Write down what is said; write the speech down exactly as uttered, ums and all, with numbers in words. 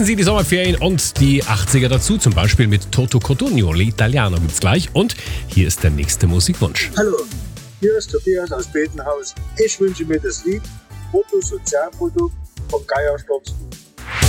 Genießen Sie die Sommerferien und die achtziger dazu, zum Beispiel mit Toto Cotugno, L'Italiano gibt's gleich. Und hier ist der nächste Musikwunsch. Hallo, hier ist Tobias aus Betenhaus. Ich wünsche mir das Lied Bruttosozialprodukt vom Geiersturz